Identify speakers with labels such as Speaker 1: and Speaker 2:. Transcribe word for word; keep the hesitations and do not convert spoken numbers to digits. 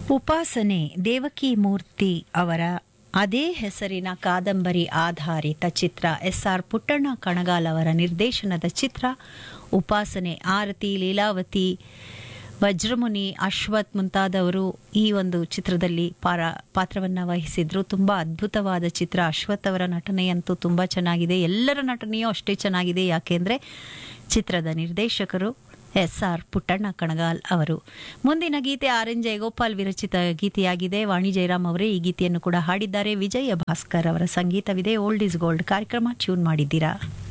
Speaker 1: ಉಪಾಸನೆ ದೇವಕಿ ಮೂರ್ತಿ ಅವರ ಅದೇ ಹೆಸರಿನ ಕಾದಂಬರಿ ಆಧಾರಿತ ಚಿತ್ರ. ಎಸ್ ಆರ್ ಪುಟ್ಟಣ್ಣ ಕಣಗಾಲ್ ಅವರ ನಿರ್ದೇಶನದ ಚಿತ್ರ ಉಪಾಸನೆ. ಆರತಿ, ಲೀಲಾವತಿ, ವಜ್ರಮುನಿ, ಅಶ್ವಥ್ ಮುಂತಾದವರು ಈ ಒಂದು ಚಿತ್ರದಲ್ಲಿ ಪಾರ ಪಾತ್ರವನ್ನು ವಹಿಸಿದ್ರು. ತುಂಬ ಅದ್ಭುತವಾದ ಚಿತ್ರ. ಅಶ್ವಥ್ ಅವರ ನಟನೆಯಂತೂ ತುಂಬ ಚೆನ್ನಾಗಿದೆ. ಎಲ್ಲರ ನಟನೆಯೂ ಅಷ್ಟೇ ಚೆನ್ನಾಗಿದೆ. ಯಾಕೆಂದರೆ ಚಿತ್ರದ ನಿರ್ದೇಶಕರು ಎಸ್ ಆರ್ ಪುಟ್ಟಣ್ಣ ಕಣಗಾಲ್ ಅವರು. ಮುಂದಿನ ಗೀತೆ ಆರ್ ಎನ್ ಜಯಗೋಪಾಲ್ ವಿರಚಿತ ಗೀತೆಯಾಗಿದೆ. ವಾಣಿ ಜಯರಾಮ್ ಅವರೇ ಈ ಗೀತೆಯನ್ನು ಕೂಡ ಹಾಡಿದ್ದಾರೆ. ವಿಜಯ ಭಾಸ್ಕರ್ ಅವರ ಸಂಗೀತವಿದೆ. ಓಲ್ಡ್ ಇಸ್ ಗೋಲ್ಡ್ ಕಾರ್ಯಕ್ರಮ ಟ್ಯೂನ್ ಮಾಡಿದ್ದೀರಾ.